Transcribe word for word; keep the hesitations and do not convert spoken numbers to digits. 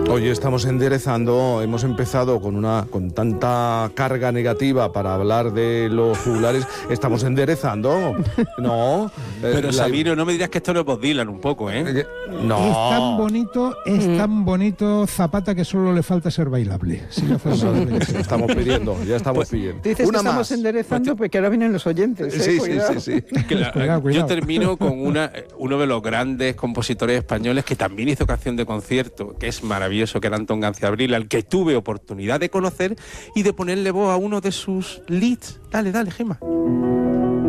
Hoy estamos enderezando, hemos empezado con una con tanta carga negativa para hablar de los jugulares, estamos enderezando, ¿no? Pero eh, Sabino, no me dirás que esto no es Bob Dylan un poco, ¿eh? eh, No. Es tan bonito, es mm. tan bonito Zapata que solo le falta ser bailable. Si no fuera bailable. Estamos pidiendo, ya estamos pues, pidiendo. Dices una que estamos más. enderezando, porque ahora vienen los oyentes. ¿eh? Sí, Cuidado. sí, sí, sí. Que la, Cuidado, cuidado. Yo termino con una, uno de los grandes compositores españoles que también hizo canción de concierto, que es maravilloso, que era Antón Ganciabril, al que tuve oportunidad de conocer y de ponerle voz a uno de sus leads. Dale, dale, Gemma.